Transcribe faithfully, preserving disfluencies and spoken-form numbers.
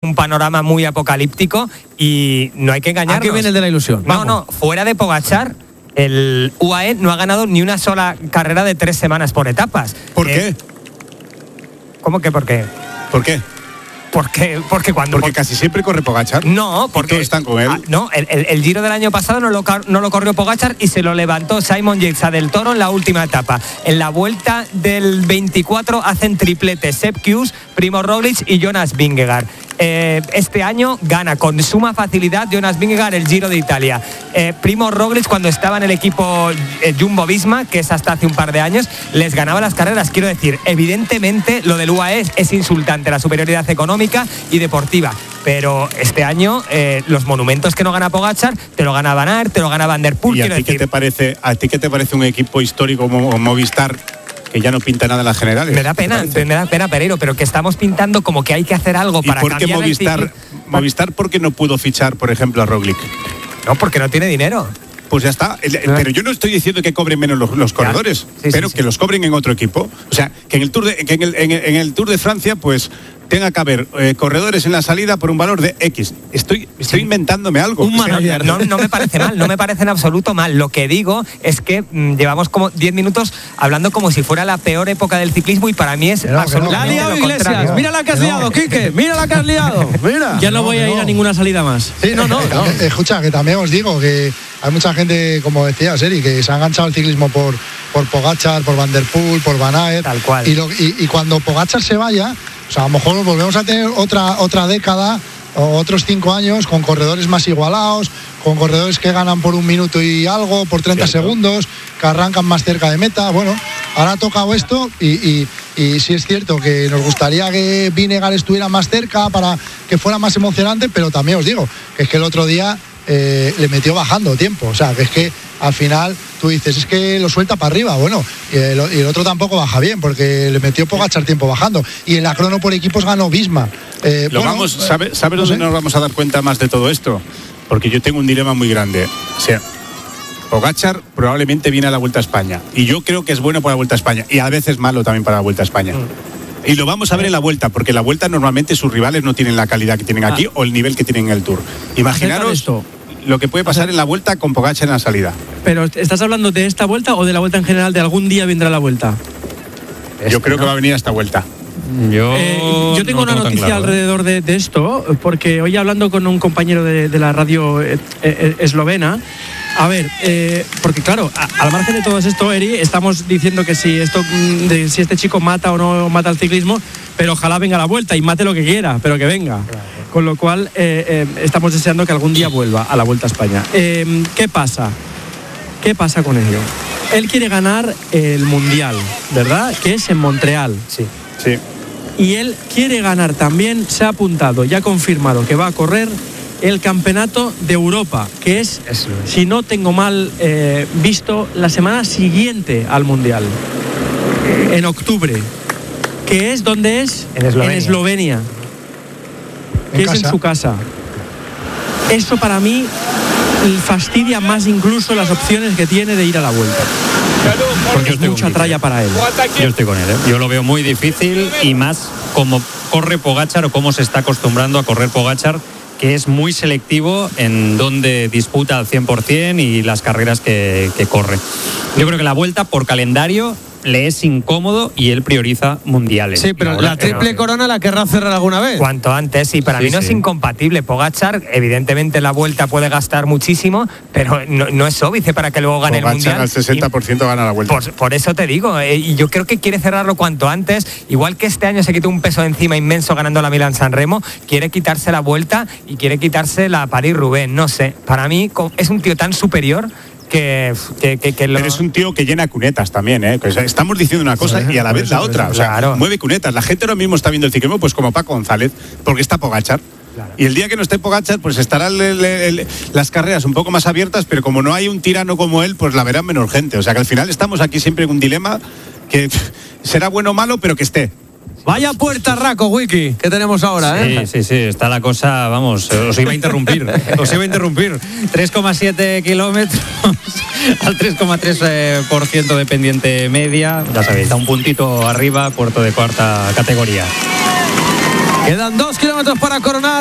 un panorama muy apocalíptico y no hay que engañarnos. Aquí viene el de la ilusión. No, no, fuera de Pogačar, el U A E no ha ganado ni una sola carrera de tres semanas por etapas. ¿Por eh, qué? ¿Cómo que por qué? ¿Por qué? Porque, porque cuando... Porque casi siempre corre Pogačar. No, porque... todos están con él. Ah, no, el, el, el Giro del año pasado no lo, no lo corrió Pogačar y se lo levantó Simon Yates a Del Toro en la última etapa. En la vuelta del veinticuatro hacen triplete Sepp Kuss, Primož Roglič y Jonas Vingegaard. Eh, este año gana con suma facilidad Jonas Vingegaard el Giro de Italia. Eh, Primož Roglič, cuando estaba en el equipo eh, Jumbo-Visma, que es hasta hace un par de años, les ganaba las carreras. Quiero decir, evidentemente lo del U A E es, es insultante, la superioridad económica y deportiva. Pero este año eh, los monumentos que no gana Pogačar te lo gana Van Aert, te lo gana Van der Poel. ¿Y a ti, qué te parece, a ti qué te parece un equipo histórico como Movistar, que ya no pinta nada en las generales? Me da pena, me da pena, Pereiro, pero que estamos pintando como que hay que hacer algo para cambiar. ¿Y por qué Movistar, Movistar por qué no pudo fichar, por ejemplo, a Roglič? No, porque no tiene dinero. Pues ya está. Pero yo no estoy diciendo que cobren menos los, los corredores, sí, pero sí, sí. que los cobren en otro equipo. O sea, que en el Tour de, que en el, en el, en el Tour de Francia, pues tenga que haber eh, corredores en la salida por un valor de X. Estoy, estoy sí. inventándome algo. Un manager. No, no me parece mal, no me parece en absoluto mal. Lo que digo es que mmm, llevamos como diez minutos hablando como si fuera la peor época del ciclismo y para mí es no, absolutamente no, no. lo Iglesias, contrario. mira la que has no. liado, Quique, mira la que has liado. Mira. Ya no, no voy a ir no. a ninguna salida más. Sí, no, no, no. Escucha, que también os digo que hay mucha gente, como decía Seri, que se ha enganchado al ciclismo por, por Pogačar, por Van der Poel, por Van Aert. Tal cual. Y, lo, y, y cuando Pogačar se vaya, o sea, a lo mejor volvemos a tener otra, otra década o otros cinco años con corredores más igualados, con corredores que ganan por un minuto y algo, por treinta Cierto. segundos, que arrancan más cerca de meta. Bueno, ahora ha tocado esto y, y, y sí es cierto que nos gustaría que Vingegaard estuviera más cerca para que fuera más emocionante, pero también os digo que es que el otro día eh, le metió bajando tiempo. O sea, que es que al final tú dices, es que lo suelta para arriba. Bueno, y el, y el otro tampoco baja bien, porque le metió Pogačar tiempo bajando. Y en la crono por equipos ganó Visma. Eh, lo bueno, vamos, ¿Sabe, sabe no dónde sé. nos vamos a dar cuenta más de todo esto? Porque yo tengo un dilema muy grande. O sea, Pogačar probablemente viene a la Vuelta a España. Y yo creo que es bueno para la Vuelta a España. Y a veces malo también para la Vuelta a España. Mm. Y lo vamos a ver en la Vuelta, porque la Vuelta normalmente sus rivales no tienen la calidad que tienen aquí ah. o el nivel que tienen en el Tour. Imaginaros esto. Lo que puede pasar en la Vuelta con Pogačar en la salida. Pero ¿estás hablando de esta Vuelta o de la Vuelta en general? ¿De algún día vendrá la Vuelta? Yo creo que va a venir a esta Vuelta. Yo, eh, yo tengo no una noticia claro, alrededor de, de esto, porque hoy hablando con un compañero de, de la radio eh, eh, eslovena, a ver, eh, porque claro, a, al margen de todo esto, Eri, estamos diciendo que si esto, de, si este chico mata o no mata el ciclismo, pero ojalá venga a la Vuelta y mate lo que quiera, pero que venga. Con lo cual eh, eh, estamos deseando que algún día vuelva a la Vuelta a España. Eh, ¿Qué pasa? ¿Qué pasa con ello? Él quiere ganar el Mundial, ¿verdad? Que es en Montreal. Sí. Sí. Y él quiere ganar también, se ha apuntado, ya ha confirmado que va a correr el Campeonato de Europa, que es, Eso es. si no tengo mal eh, visto, la semana siguiente al Mundial, en octubre, que es donde es en Eslovenia, en Eslovenia en que casa. es en su casa. Eso para mí fastidia más incluso las opciones que tiene de ir a la Vuelta. Porque es mucha tralla para él. Yo estoy con él, ¿eh? Yo lo veo muy difícil y más como corre Pogačar o cómo se está acostumbrando a correr Pogačar, que es muy selectivo en donde disputa al cien por ciento y las carreras que, que corre. Yo creo que la Vuelta por calendario le es incómodo y él prioriza mundiales. Sí, pero ahora, la triple pero, corona la querrá cerrar alguna vez. Cuanto antes, y para Sí, mí no sí. es incompatible. Pogačar, evidentemente la Vuelta puede gastar muchísimo, pero no, no es óbice para que luego gane Pogačar el Mundial. al sesenta por ciento gana la Vuelta. Por, por eso te digo, eh, y yo creo que quiere cerrarlo cuanto antes. Igual que este año se quitó un peso de encima inmenso ganando la Milán-San Remo, quiere quitarse la Vuelta y quiere quitarse la París-Roubaix. No sé, para mí es un tío tan superior que, que, que, que lo... Pero es un tío que llena cunetas también, ¿eh? O sea, estamos diciendo una cosa sí, y a la vez la otra. O sea, claro. mueve cunetas. La gente ahora mismo está viendo el ciclismo pues como Paco González, porque está Pogačar. Claro. Y el día que no esté Pogačar, pues estarán le, le, le, las carreras un poco más abiertas, pero como no hay un tirano como él, pues la verán menos gente. O sea que al final estamos aquí siempre en un dilema que pff, será bueno o malo, pero que esté. Vaya puerta raco, Wiki, que tenemos ahora, ¿eh? Sí, sí, sí, está la cosa, vamos, os iba a interrumpir, os iba a interrumpir. tres coma siete kilómetros al tres coma tres por ciento de pendiente media, ya sabéis, está un puntito arriba, puerto de cuarta categoría. Quedan dos kilómetros para coronar.